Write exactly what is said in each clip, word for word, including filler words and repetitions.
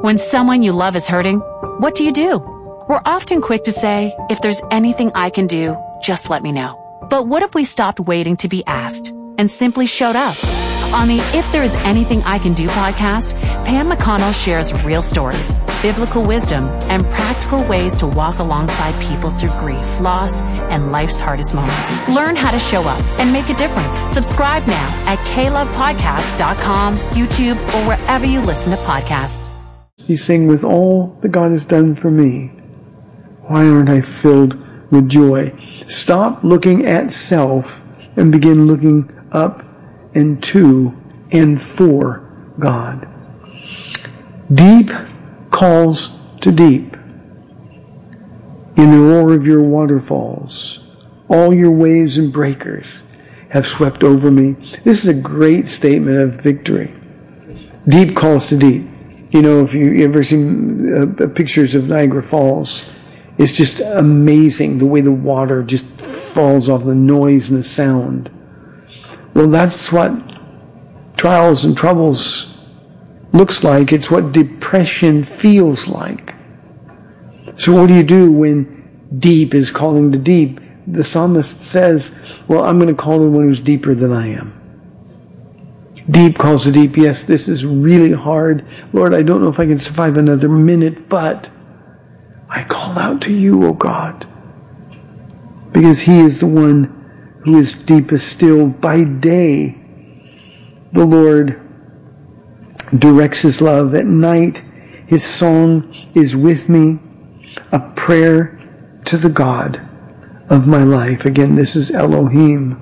When someone you love is hurting, what do you do? We're often quick to say, if there's anything I can do, just let me know. But what if we stopped waiting to be asked and simply showed up? On the If There Is Anything I Can Do podcast, Pam McConnell shares real stories, biblical wisdom, and practical ways to walk alongside people through grief, loss, and life's hardest moments. Learn how to show up and make a difference. Subscribe now at k love podcast dot com, YouTube, or wherever you listen to podcasts. He's saying, with all that God has done for me, why aren't I filled with joy? Stop looking at self and begin looking up and to and for God. Deep calls to deep. In the roar of your waterfalls, all your waves and breakers have swept over me. This is a great statement of victory. Deep calls to deep. You know, if you ever seen uh, pictures of Niagara Falls, it's just amazing the way the water just falls off, the noise and the sound. Well, that's what trials and troubles looks like. It's what depression feels like. So what do you do when deep is calling to deep? The psalmist says, well, I'm going to call to one who's deeper than I am. Deep calls to deep. Yes, this is really hard. Lord, I don't know if I can survive another minute, but I call out to you, O God, because He is the one who is deepest still. By day, the Lord directs His love. At night, His song is with me, a prayer to the God of my life. Again, this is Elohim.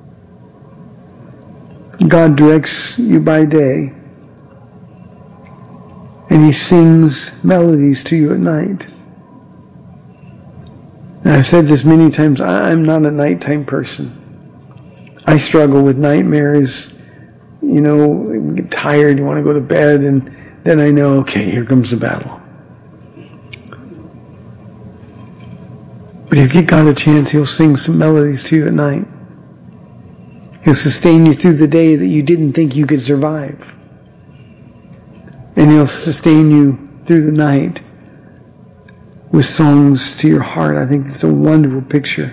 God directs you by day, and He sings melodies to you at night. And I've said this many times, I'm not a nighttime person. I struggle with nightmares. You know, you get tired, you want to go to bed, and then I know, okay, here comes the battle. But if you give God a chance, He'll sing some melodies to you at night. He'll sustain you through the day that you didn't think you could survive. And He'll sustain you through the night with songs to your heart. I think it's a wonderful picture.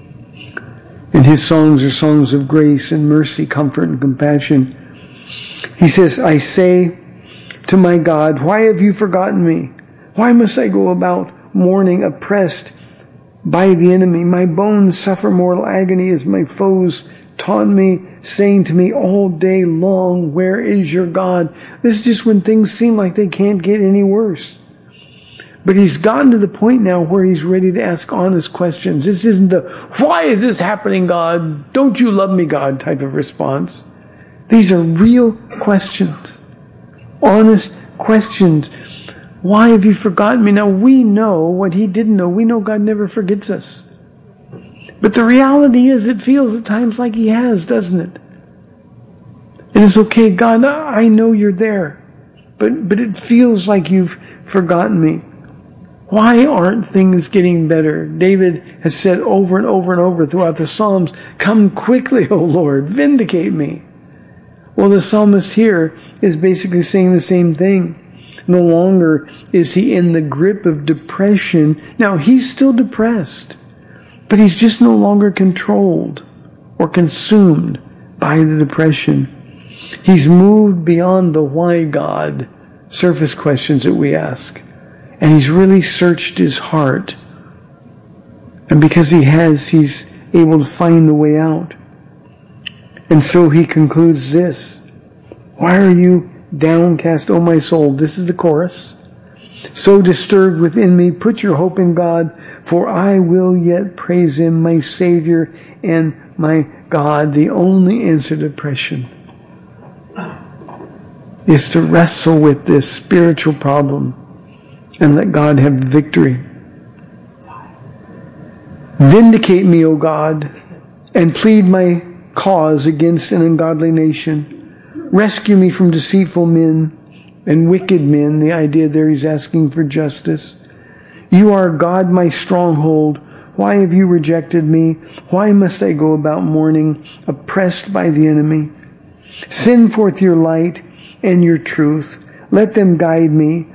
And His songs are songs of grace and mercy, comfort and compassion. He says, I say to my God, why have you forgotten me? Why must I go about mourning, oppressed by the enemy? My bones suffer mortal agony as my foes taunt me, saying to me all day long, where is your God? This is just when things seem like they can't get any worse. But He's gotten to the point now where He's ready to ask honest questions. This isn't the, why is this happening, God? Don't you love me, God? type of response. These are real questions. Honest questions. Why have you forgotten me? Now we know what he didn't know. We know God never forgets us. But the reality is it feels at times like He has, doesn't it? And it's okay, God, I know you're there. But, but it feels like you've forgotten me. Why aren't things getting better? David has said over and over and over throughout the Psalms, come quickly, O Lord, vindicate me. Well, the psalmist here is basically saying the same thing. No longer is he in the grip of depression. Now, he's still depressed, but he's just no longer controlled or consumed by the depression. He's moved beyond the why God surface questions that we ask. And he's really searched his heart. And because he has, he's able to find the way out. And so he concludes this. Why are you downcast, O my soul? This is the chorus. So disturbed within me, put your hope in God, for I will yet praise Him, my Savior and my God. The only answer to depression is to wrestle with this spiritual problem and let God have victory. Vindicate me, O God, and plead my cause against an ungodly nation. Rescue me from deceitful men and wicked men. The idea there, he's asking for justice. You are God, my stronghold. Why have you rejected me? Why must I go about mourning, oppressed by the enemy? Send forth your light and your truth. Let them guide me.